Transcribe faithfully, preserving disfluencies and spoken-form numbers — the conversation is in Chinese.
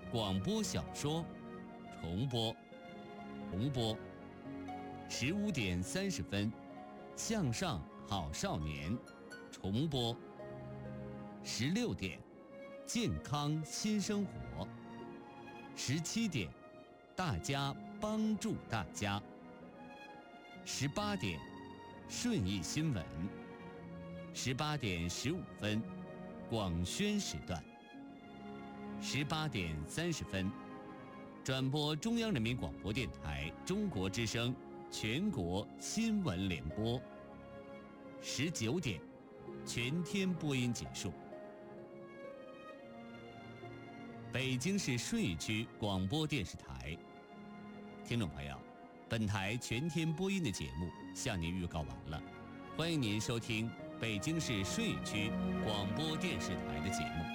广播小说重播，重播。十五点三十分，向上好少年重播。十六点，健康新生活。十七点，大家帮助大家。十八点，顺义新闻。十八点十五分，广宣时段。十八点三十分，转播中央人民广播电台中国之声全国新闻联播。十九点，全天播音结束。北京市顺义区广播电视台，听众朋友，本台全天播音的节目向您预告完了，欢迎您收听北京市顺义区广播电视台的节目。